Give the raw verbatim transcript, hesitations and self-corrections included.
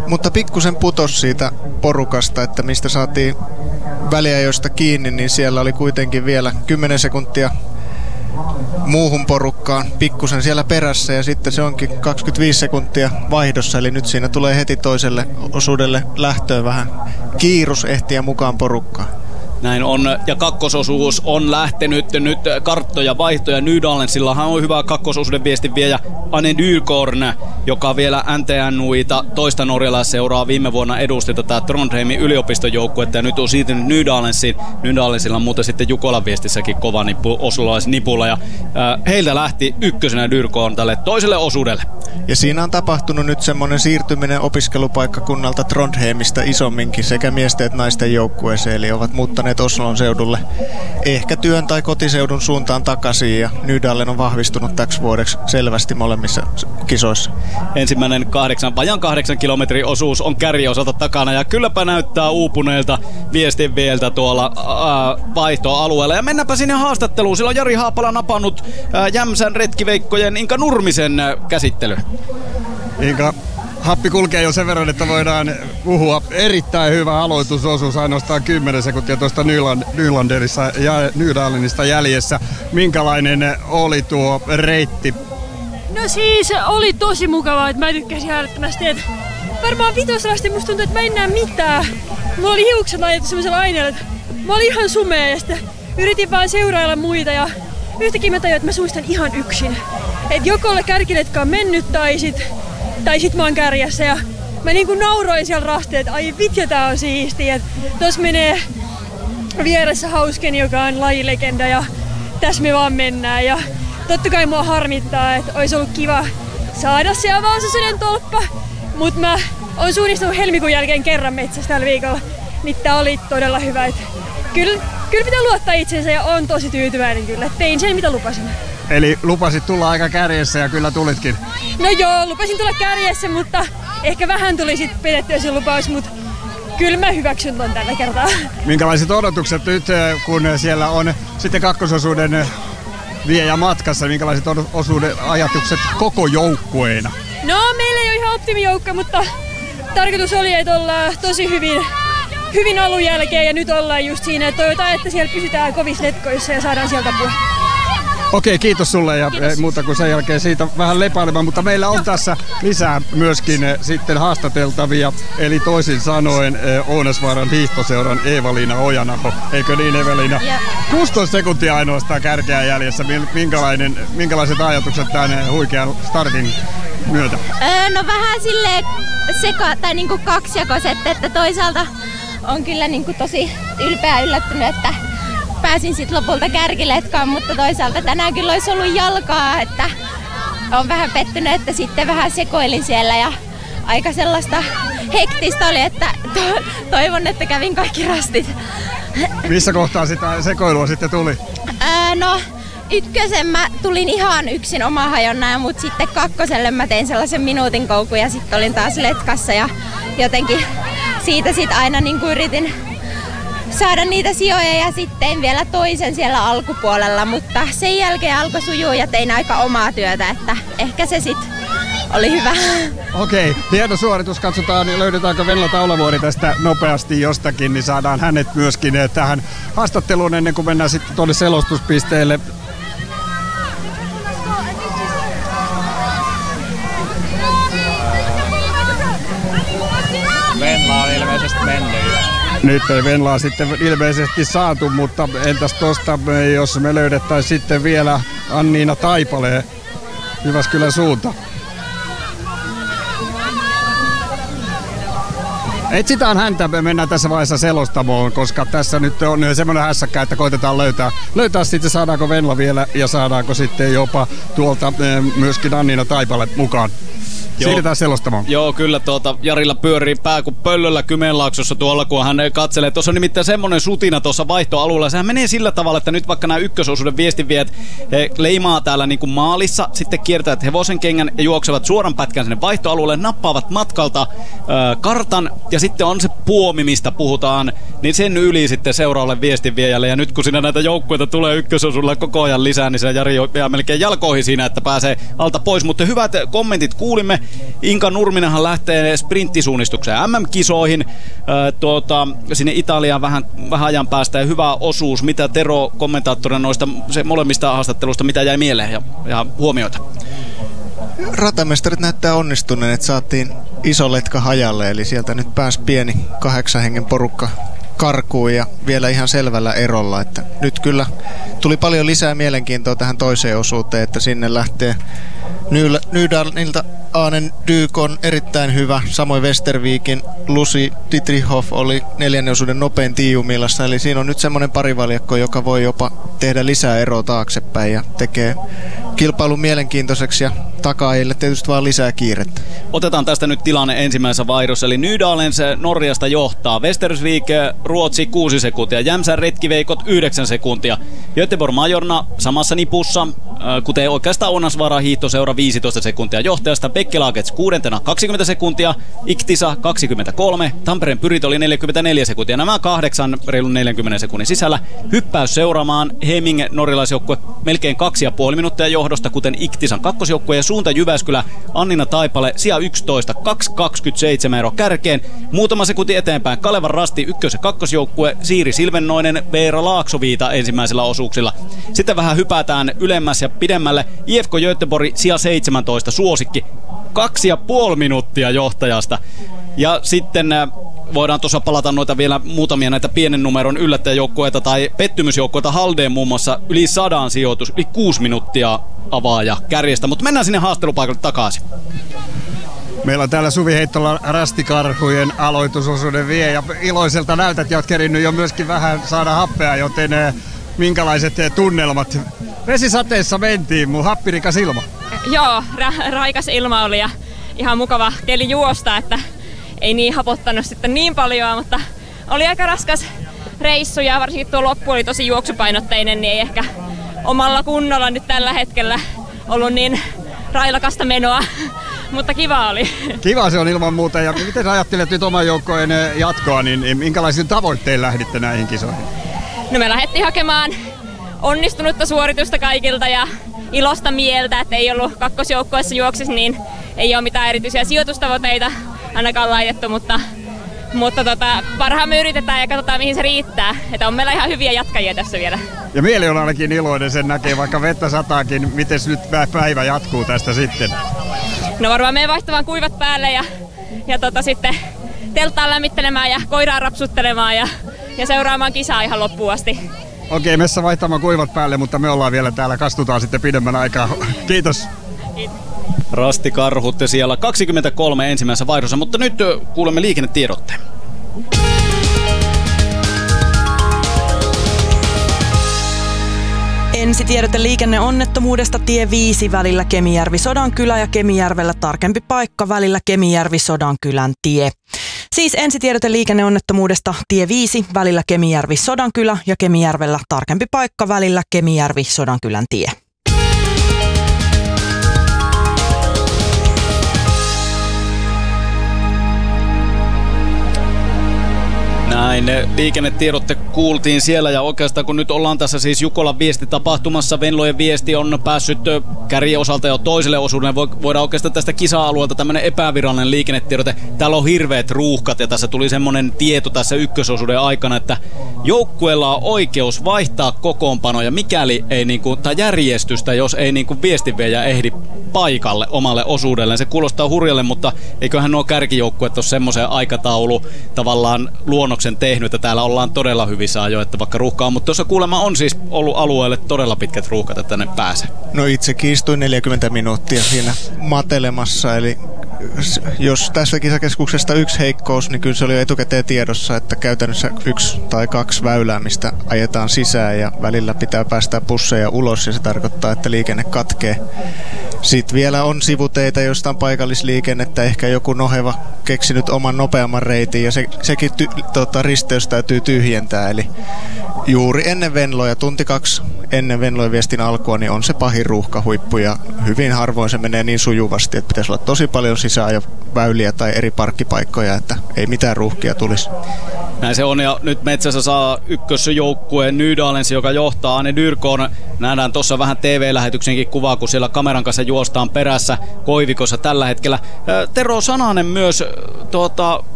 mutta pikkusen putos siitä porukasta, että mistä saatiin väliajoista kiinni, niin siellä oli kuitenkin vielä kymmenen sekuntia muuhun porukkaan pikkusen siellä perässä ja sitten se onkin kaksikymmentäviisi sekuntia vaihdossa, eli nyt siinä tulee heti toiselle osuudelle lähtöön vähän kiirus ehtiä mukaan porukkaan. Näin on, ja kakkososuus on lähtenyt nyt karttoja vaihtoja. Nydallensillahan on hyvä kakkososuuden viestin viejä Anne Dyrkorn, joka vielä N T N Uita toista norjalaisseuraa viime vuonna edusti tätä Trondheimin yliopistojoukkuetta ja nyt on siirtynyt Nydallensiin. Nydallensilla on muuten sitten Jukolan viestissäkin kova nippu, osulalaisnipulla ja äh, heiltä lähti ykkösenä Dyrkorn tälle toiselle osuudelle. Ja siinä on tapahtunut nyt semmoinen siirtyminen opiskelupaikkakunnalta Trondheimista isomminkin sekä miesten että naisten joukkueeseen, eli ovat muuttaneet Oslon seudulle ehkä työn tai kotiseudun suuntaan takaisin ja Nydallen on vahvistunut täksi vuodeksi selvästi molemmissa kisoissa. Ensimmäinen kahdeksan, vajan kahdeksan kilometrin osuus on kärjiosalta takana ja kylläpä näyttää uupuneelta viestin vieltä tuolla ää, vaihtoalueella. Ja mennäänpä sinne haastatteluun. Sillä on Jari Haapala napannut ää, Jämsän retkiveikkojen Inka Nurmisen ää, käsittely. Inka, happi kulkee jo sen verran, että voidaan puhua. Erittäin hyvä aloitusosuus, ainoastaan kymmenen sekuntia tuosta Nylanderissa ja Nydallenista jäljessä. Minkälainen oli tuo reitti? No siis oli tosi mukavaa, että mä tykkäsin äärettömästi. Että varmaan vitoslasti musta tuntui, että mä en näe mitään. Mulla oli hiukset laitettu semmoisella aineella, että mä olin ihan sumea ja sitten yritin vaan seurailla muita ja yhtäkkiä mä tajuin, että mä suistan ihan yksin. Että joko olla kärkiletka on mennyt tai sit, tai sit mä oon kärjessä ja mä niinku nauroin siellä rasteella, että ai vitja tää on siistiä. Tossa menee vieressä Hausken, joka on lajilegenda ja tässä me vaan mennään. Ja totta kai mua harmittaa, että olisi ollut kiva saada siellä Vaasasunen tolppa, mutta mä oon suunnistanut helmikuun jälkeen kerran metsässä tällä viikolla, niin tää oli todella hyvä. Et kyllä, kyllä pitää luottaa itsensä ja on tosi tyytyväinen kyllä, tein sen mitä lupasin. Eli lupasit tulla aika kärjessä ja kyllä tulitkin? No joo, lupasin tulla kärjessä, mutta ehkä vähän tuli sit pidettyä se lupaus, mutta kyllä mä hyväksyn ton tällä kertaa. Minkälaiset odotukset nyt, kun siellä on sitten kakkososuuden viejä matkassa, minkälaiset osuuden ajatukset koko joukkueena? No meillä ei ole ihan optimijoukko, mutta tarkoitus oli, että ollaan tosi hyvin, hyvin alun jälkeen ja nyt ollaan just siinä, että toivotaan, että siellä pysytään kovissa letkoissa ja saadaan sieltä apua. Okei, kiitos sulle ja kiitos. Muuta kuin sen jälkeen siitä vähän lepäilemään, mutta meillä on tässä lisää myöskin sitten haastateltavia, eli toisin sanoen Ounasvaaran hiihtoseuran Eeva-Liina Ojanaho, eikö niin Eeva-Liina? kuusitoista sekuntia ainoastaan kärkeä jäljessä, Minkälainen, minkälaiset ajatukset tämän huikean startin myötä? Öö, no vähän silleen seka, tai niinku kaksijakoiset, että toisaalta on kyllä niinku tosi ylpeä yllättynyt, että pääsin sitten lopulta kärkiletkaan, mutta toisaalta tänään kyllä olisi ollut jalkaa, että on vähän pettynyt, että sitten vähän sekoilin siellä ja aika sellaista hektistä oli, että to- toivon, että kävin kaikki rastit. Missä kohtaa sitä sekoilua sitten tuli? Öö, no ykkösen mä tulin ihan yksin omaa hajonnaan, mutta sitten kakkoselle mä tein sellaisen minuutin koukun ja sitten olin taas letkassa ja jotenkin siitä sitten aina niin kuin yritin saada niitä sijoja ja sitten vielä toisen siellä alkupuolella, mutta sen jälkeen alkoi sujua ja tein aika omaa työtä, että ehkä se sitten oli hyvä. Okei, hieno suoritus. Katsotaan, löydetäänkö Venla Taulavuori tästä nopeasti jostakin, niin saadaan hänet myöskin tähän haastatteluun ennen kuin mennään sitten tuonne selostuspisteelle. Venla on ilmeisesti mennyt jo. Nyt ei Venlaa sitten ilmeisesti saatu, mutta entäs tosta, jos me löydettäisiin sitten vielä Anniina Taipale Jyväskylän suunta. Etsitään häntä, me mennään tässä vaiheessa selostamoon, koska tässä nyt on semmoinen hässäkkä, että koitetaan löytää, löytää sitten saadaanko Venla vielä ja saadaanko sitten jopa tuolta myöskin Anniina Taipale mukaan. Siirretään selostamaan. Joo, kyllä tuota, Jarilla pyörii pää kuin pöllöllä Kymenlaaksossa tuolla, kun hän katselee. Tuossa on nimittäin semmoinen sutina tuossa vaihtoalueella. Sehän menee sillä tavalla, että nyt vaikka nämä ykkösosuuden viestinviejät leimaa täällä niin kuin maalissa, sitten kiertävät hevosen kengän ja juoksevat suoran pätkän sinne vaihtoalueelle, nappaavat matkalta ö, kartan ja sitten on se puomi, mistä puhutaan niin sen yli sitten seuraavalle viestinviejälle. Ja nyt kun siinä näitä joukkueita tulee ykkösosuudella koko ajan lisää, niin se Jari jää melkein jalkoihin siinä, että pääsee alta pois. Mutta hyvät kommentit kuulimme. Inka Nurminenhan lähtee sprinttisuunnistukseen M M-kisoihin äh, tuota, sinne Italiaan vähän, vähän ajan päästä, ja hyvä osuus. Mitä Tero kommentaattorina noista se molemmista haastattelusta, mitä jäi mieleen ja, ja huomioita? Ratamestarit näyttää onnistuneen, että saatiin iso letka hajalle, eli sieltä nyt pääsi pieni kahdeksan hengen porukka karkuun ja vielä ihan selvällä erolla, että nyt kyllä tuli paljon lisää mielenkiintoa tähän toiseen osuuteen, että sinne lähtee Nydalnilta Arnen Dyk on erittäin hyvä, samoin Westervikin Lucy Dietrichhoff oli neljännen osuuden nopein tiiumillassa, eli siinä on nyt semmoinen parivaljakko, joka voi jopa tehdä lisää eroa taaksepäin ja tekee kilpailun mielenkiintoiseksi ja takaajille tietysti vaan lisää kiirettä. Otetaan tästä nyt tilanne ensimmäisessä vaihdossa, eli Nydalens Norjasta johtaa, Västersvik Ruotsi kuusi sekuntia, Jämsän Retkiveikot yhdeksän sekuntia, Göteborg Majorna samassa nipussa, kuten oikeastaan Ounasvaara hiihtoseura viisitoista sekuntia johtajasta, Bekkelagets kuudentena kaksikymmentä sekuntia, Iktisa kaksikymmentäkolme, Tampereen Pyrit oli neljäkymmentäneljä sekuntia, nämä kahdeksan reilun neljänkymmenen sekunnin sisällä. Hyppäys seuraamaan Heming norjalaisjoukkue melkein kaksi ja puoli minuuttia johdosta, kuten Iktisan kakkosjoukkue, ja suunta Jyväskylä Annina Taipale sija yksitoista, kaksi kaksikymmentäseitsemän ero kärkeen. Muutama sekunti eteenpäin Kalevan Rasti ykkös- ja kakkosjoukkue, Siiri Silvennoinen, Veera Laaksoviita ensimmäisellä osuuksilla. Sitten vähän hypätään ylemmäs ja pidemmälle. I F K Göteborg sija seitsemäntoista, suosikki. Kaksi ja puoli minuuttia johtajasta. Ja sitten voidaan tuossa palata noita vielä muutamia näitä pienen numeron yllättäjäjoukkueita tai pettymysjoukkueita. Haldeen muun muassa yli sadan sijoitus, yli kuusi minuuttia avaaja kärjestä. Mutta mennään sinne haastelupaikalle takaisin. Meillä on täällä Suvi Heittola Rastikarhujen aloitusosuuden vie, ja iloiselta näytät ja oot kerinyt jo myöskin vähän saada happea, joten minkälaiset tunnelmat? Vesisateessa mentiin, mun happirikas ilma. Joo, ra- raikas ilma oli ja ihan mukava keli juosta, että ei niin hapottanut sitten niin paljon, mutta oli aika raskas reissu ja varsinkin tuo loppu oli tosi juoksupainotteinen, niin ei ehkä omalla kunnolla nyt tällä hetkellä ollut niin railakasta menoa, mutta kiva oli. Kiva se on ilman muuta. Ja miten sä ajattelet nyt oman joukkojen jatkoa, niin minkälaisin tavoittein lähditte näihin kisoihin? No me lähdettiin hakemaan onnistunutta suoritusta kaikilta ja ilosta mieltä, että ei ollut kakkosjoukkueessa juoksissa, niin ei ole mitään erityisiä sijoitustavoitteita ainakaan laitettu, mutta, mutta tota, parhaamme yritetään ja katsotaan mihin se riittää. Että on meillä ihan hyviä jatkajia tässä vielä. Ja mieli on ainakin iloinen, sen näkee, vaikka vettä sataakin. Miten nyt päivä jatkuu tästä sitten? No varmaan me vaihtamaan kuivat päälle ja, ja tota, sitten telttaan lämmittelemään ja koiraa rapsuttelemaan ja, ja seuraamaan kisaa ihan loppuun asti. Okei, messä vaihtamaan kuivat päälle, mutta me ollaan vielä täällä, kastutaan sitten pidemmän aikaa. Kiitos. Kiitos. Rasti Karhutte siellä kaksikymmentäkolme ensimmäisessä vaihdossa, mutta nyt kuulemme liikennetiedotteen. Ensitiedote liikenneonnettomuudesta tie viisi välillä Kemijärvi-Sodankylä ja Kemijärvellä tarkempi paikka välillä Kemijärvi-Sodankylän tie. Siis ensitiedote liikenneonnettomuudesta tie viisi välillä Kemijärvi-Sodankylä ja Kemijärvellä tarkempi paikka välillä Kemijärvi-Sodankylän tie. Näin, liikennetiedotte kuultiin siellä ja oikeastaan kun nyt ollaan tässä siis Jukolan viestitapahtumassa, Venlojen viesti on päässyt kärjiosalta jo toiselle osuudelle. Voidaan oikeastaan tästä kisa-alueelta tämmöinen epävirallinen liikennetiedote. Täällä on hirveät ruuhkat ja tässä tuli semmoinen tieto tässä ykkösosuuden aikana, että joukkueella on oikeus vaihtaa kokoonpanoja, mikäli ei niinku, tai järjestystä, jos ei niinku viestinviejä ehdi paikalle omalle osuudelleen. Se kuulostaa hurjalle, mutta eiköhän nuo kärkijoukkueet ole semmoisen aikataulu tavallaan luonnoksen tehnyt, että täällä ollaan todella hyvissä ajoin, että vaikka ruuhkaa on, mutta tuossa kuulemma on siis ollut alueelle todella pitkät ruuhkat, että tänne pääsee. No itsekin istuin neljäkymmentä minuuttia siinä matelemassa, eli jos tässä kisakeskuksesta yksi heikkous, niin kyllä se oli jo etukäteen tiedossa, että käytännössä yksi tai kaksi väylää, mistä ajetaan sisään ja välillä pitää päästää busseja ulos ja se tarkoittaa, että liikenne katkee. Sitten vielä on sivuteitä, joista on paikallisliikennettä, ehkä joku noheva keksinyt oman nopeamman reitin ja se, sekin ty, tota, risteys täytyy tyhjentää, eli juuri ennen Venloja, tunti kaksi ennen Venlojen viestin alkua, niin on se pahin ruuhkahuippu ja hyvin harvoin se menee niin sujuvasti, että pitäisi olla tosi paljon sisäajoväyliä tai eri parkkipaikkoja, että ei mitään ruuhkia tulisi. Näin se on, ja nyt metsässä saa ykkösjoukkueen Nydalens, joka johtaa Anne Dyrkorn. Nähdään tuossa vähän T V-lähetyksenkin kuvaa, kun siellä kameran kanssa juostaan perässä Koivikossa tällä hetkellä. Tero Sananen myös tuota,